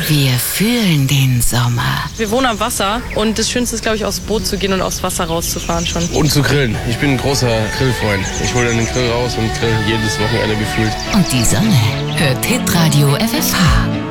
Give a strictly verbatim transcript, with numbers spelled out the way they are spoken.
Wir fühlen den Sommer. Wir wohnen am Wasser und das Schönste ist, glaube ich, aufs Boot zu gehen und aufs Wasser rauszufahren schon. Und zu grillen. Ich bin ein großer Grillfreund. Ich hole dann den Grill raus und grill jedes Wochenende gefühlt. Und die Sonne hört Hitradio F F H.